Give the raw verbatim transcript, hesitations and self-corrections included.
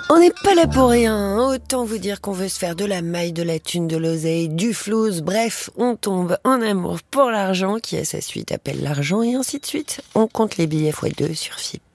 On n'est pas là pour rien, hein. Autant vous dire qu'on veut se faire de la maille, de la thune, de l'oseille, du flouze, bref, on tombe en amour pour l'argent qui à sa suite appelle l'argent et ainsi de suite. On compte les billets fois deux sur F I P.